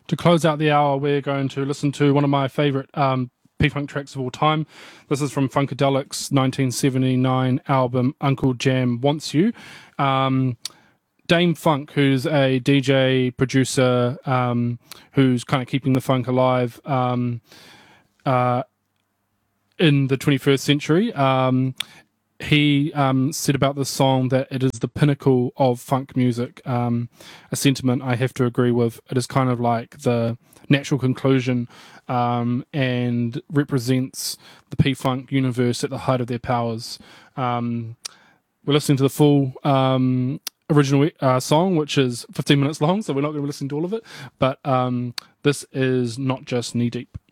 To close out the hour, we're going to listen to one of my favourite P-Funk tracks of all time. This is from Funkadelic's 1979 album Uncle Jam Wants You. Dame Funk, who's a DJ producer, who's kind of keeping the funk alive in the 21st century. He said about this song that it is the pinnacle of funk music, a sentiment I have to agree with. It is kind of like the natural conclusion and represents the P-Funk universe at the height of their powers. We're listening to the full original song, which is 15 minutes long, so we're not going to listen to all of it, but this is Not Just Knee Deep.